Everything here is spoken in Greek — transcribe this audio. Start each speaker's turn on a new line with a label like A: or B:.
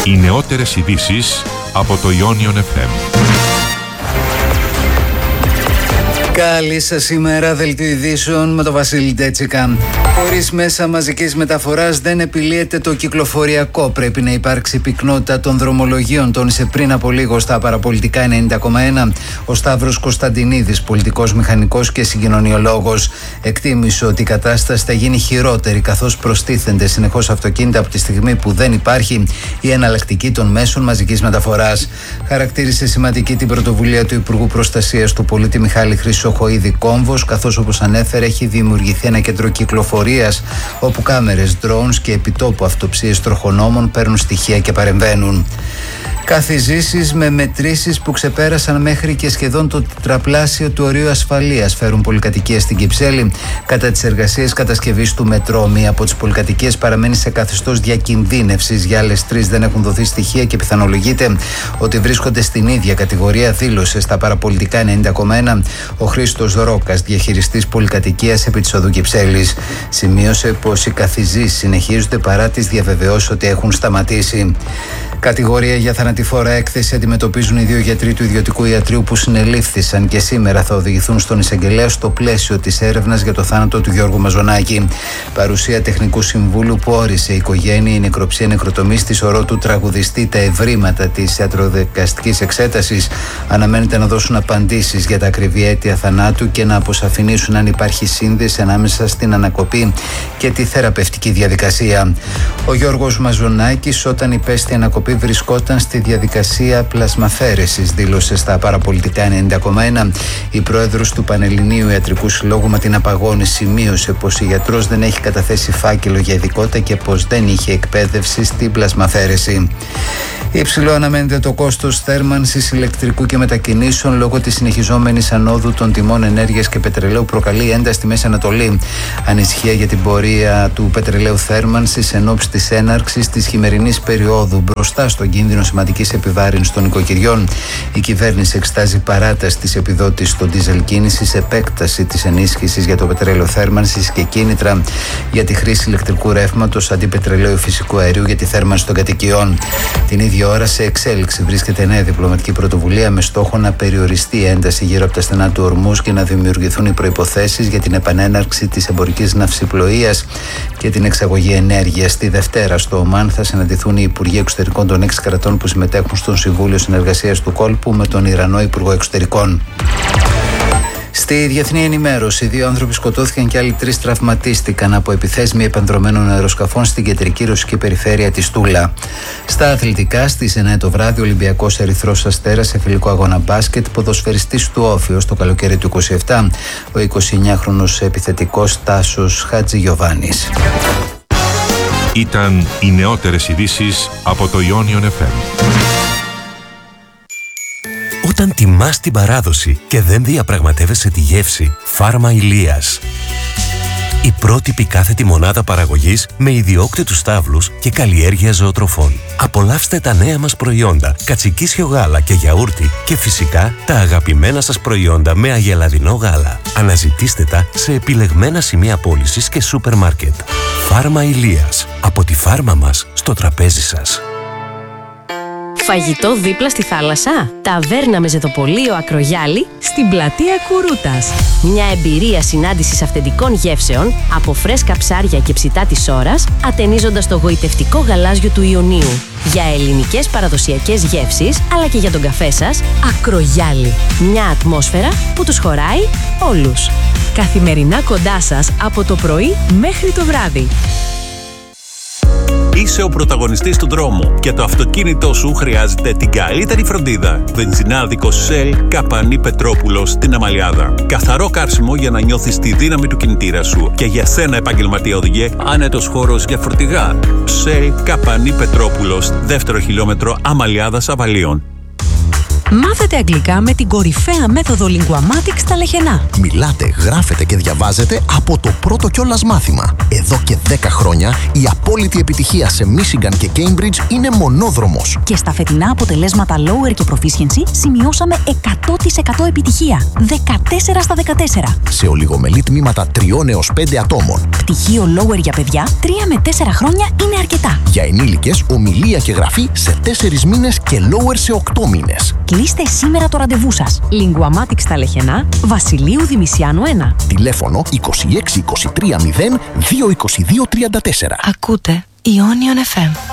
A: Οι νεότερες ειδήσεις από το Ionion FM.
B: Καλή σας ημέρα, δελτίο ειδήσεων με τον Βασίλη Ντέτσικα. Χωρίς μέσα μαζικής μεταφοράς δεν επιλύεται το κυκλοφοριακό. Πρέπει να υπάρξει πυκνότητα των δρομολογίων, τόνισε πριν από λίγο στα παραπολιτικά 90,1 ο Σταύρος Κωνσταντινίδης, πολιτικός μηχανικός και συγκοινωνιολόγος. Εκτίμησε ότι η κατάσταση θα γίνει χειρότερη, καθώς προστίθενται συνεχώς αυτοκίνητα από τη στιγμή που δεν υπάρχει η εναλλακτική των μέσων μαζικής μεταφοράς. Χαρακτήρισε σημαντική την πρωτοβουλία του Υπουργού Προστασίας του Πολίτη Μιχάλη Χρυσοχοΐδη Κόμβος, καθώς όπως ανέφερε έχει δημιουργηθεί ένα κέντρο κυκλοφορίας όπου κάμερες, drones και επιτόπου αυτοψίες τροχονόμων παίρνουν στοιχεία και παρεμβαίνουν. Καθιζήσεις με μετρήσεις που ξεπέρασαν μέχρι και σχεδόν το τετραπλάσιο του ορίου ασφαλείας φέρουν πολυκατοικίες στην Κυψέλη. Κατά τις εργασίες κατασκευής του μετρό, μία από τις πολυκατοικίες παραμένει σε καθεστώς διακινδύνευσης. Για άλλες 3 δεν έχουν δοθεί στοιχεία και πιθανολογείται ότι βρίσκονται στην ίδια κατηγορία, δήλωσε στα παραπολιτικά 90,1 ο Χρήστος Ρόκας, διαχειριστής πολυκατοικίας επί της οδού Κυψέλης. Σημείωσε πως οι καθιζήσεις συνεχίζονται παρά τις διαβεβαιώσεις ότι έχουν σταματήσει. Κατηγορία για θανατηφόρα έκθεση αντιμετωπίζουν οι 2 γιατροί του ιδιωτικού ιατρείου που συνελήφθησαν και σήμερα θα οδηγηθούν στον εισαγγελέα στο πλαίσιο της έρευνας για το θάνατο του Γιώργου Μαζονάκη. Παρουσία τεχνικού συμβούλου που όρισε η οικογένεια, η νεκροψία νεκροτομή στη σωρό του τραγουδιστή. Τα ευρήματα της ιατροδικαστικής εξέτασης αναμένεται να δώσουν απαντήσεις για τα ακριβή αίτια θανάτου και να αποσαφηνίσουν αν υπάρχει σύνδεση ανάμεσα στην ανακοπή και τη θεραπευτική διαδικασία. Ο Γιώργος Μαζονάκης, όταν υπέστη ανακοπή, βρισκόταν στη διαδικασία πλασμαφέρεσης, δήλωσε στα παραπολιτικά 90,1 η πρόεδρος του Πανελληνίου Ιατρικού Συλλόγου Ματίνα Παγώνη. Σημείωσε πως η γιατρός δεν έχει καταθέσει φάκελο για ειδικότητα και πως δεν είχε εκπαίδευση στην πλασμαφέρεση. Υψηλό αναμένεται το κόστος θέρμανσης ηλεκτρικού και μετακινήσεων λόγω της συνεχιζόμενης ανόδου των τιμών ενέργειας και πετρελαίου προκαλεί ένταση στη Μέση Ανατολή. Ανησυχία για την πορεία του πετρελαίου θέρμανσης εν ώψη της έναρξης της χειμερινής περίοδου. Μπροστά στον κίνδυνο σημαντικής επιβάρυνσης των οικοκυριών, η κυβέρνηση εξετάζει παράταση της επιδότησης στον ντίζελ κίνησης, επέκταση της ενίσχυσης για το πετρέλαιο θέρμανσης και κίνητρα για τη χρήση ηλεκτρικού ρεύματος αντί πετρελαίου φυσικού αερίου για τη θέρμανση των κατοικιών. Την ίδια ώρα σε εξέλιξη βρίσκεται νέα διπλωματική πρωτοβουλία με στόχο να περιοριστεί η ένταση γύρω από τα στενά του Ορμούζ και να δημιουργηθούν οι προϋποθέσεις για την επανέναρξη της εμπορικής ναυσιπλοείας και την εξαγωγή ενέργειας. Τη Δευτέρα στο Ομάν θα συναντηθούν οι Υπουργοί Εξωτερικών των 6 κρατών που συμμετέχουν στο Συμβούλιο Συνεργασίας του Κόλπου με τον Ιρανό Υπουργό Εξωτερικών. Στη διεθνή ενημέρωση, 2 άνθρωποι σκοτώθηκαν και άλλοι 3 τραυματίστηκαν από επιθέσεις μη επανδρωμένων αεροσκαφών στην κεντρική ρωσική περιφέρεια της Τούλα. Στα αθλητικά, στις 9 το βράδυ, ο Ολυμπιακός Ερυθρός Αστέρας σε φιλικό αγώνα μπάσκετ, ποδοσφαιριστής του Όφεως το καλοκαίρι του 27, ο 29χρονος επιθετικός Τάσος Χατζηγιοβάνης.
A: Ήταν οι νεότερες ειδήσεις από το Ionion FM.
C: Όταν τιμάς την παράδοση και δεν διαπραγματεύεσαι τη γεύση, Φάρμα Ηλίας. Η πρώτη κάθετη μονάδα παραγωγής με ιδιόκτητους στάβλους και καλλιέργεια ζωοτροφών. Απολαύστε τα νέα μας προϊόντα, κατσικίσιο γάλα και γιαούρτι και φυσικά τα αγαπημένα σας προϊόντα με αγελαδινό γάλα. Αναζητήστε τα σε επιλεγμένα σημεία πώλησης και σούπερ μάρκετ. Φάρμα Ηλίας. Από τη φάρμα μας στο τραπέζι σας.
D: Φαγητό δίπλα στη θάλασσα. Ταβέρνα με ζεδοπολείο Ακρογιάλη στην πλατεία Κουρούτας. Μια εμπειρία συνάντησης αυθεντικών γεύσεων από φρέσκα ψάρια και ψητά της ώρας, ατενίζοντας το γοητευτικό γαλάζιο του Ιωνίου. Για ελληνικές παραδοσιακές γεύσεις, αλλά και για τον καφέ σας, Ακρογιάλη. Μια ατμόσφαιρα που τους χωράει όλους. Καθημερινά κοντά σας από το πρωί μέχρι το βράδυ.
E: Είσαι ο πρωταγωνιστής του δρόμου και το αυτοκίνητό σου χρειάζεται την καλύτερη φροντίδα. Βενζινάδικο Shell Καπανή Πετρόπουλος στην Αμαλιάδα. Καθαρό καύσιμο για να νιώθεις τη δύναμη του κινητήρα σου. Και για σένα, επαγγελματία οδηγέ, άνετος χώρος για φορτηγά. Shell Καπανή Πετρόπουλος, 2ο χιλιόμετρο Αμαλιάδας Αβαλίων.
F: Μάθετε αγγλικά με την κορυφαία μέθοδο Linguamatics στα Λεχενά.
G: Μιλάτε, γράφετε και διαβάζετε από το πρώτο κιόλας μάθημα. Εδώ και 10 χρόνια η απόλυτη επιτυχία σε Michigan και Cambridge είναι μονόδρομος.
F: Και στα φετινά αποτελέσματα Lower και Proficiency σημειώσαμε 100% επιτυχία. 14 στα 14.
G: Σε ολιγομελή τμήματα 3 έως 5 ατόμων.
F: Πτυχίο Lower για παιδιά 3 με 4 χρόνια είναι αρκετά.
G: Για ενήλικες, ομιλία και γραφή σε 4 μήνες και Lower σε 8 μήνες.
F: Κλείστε σήμερα το ραντεβού σας. Linguamatics στα Λεχενά, Βασιλείου Δημησιάνου 1.
G: Τηλέφωνο 26 23 0 222 34.
H: Ακούτε Ionion FM.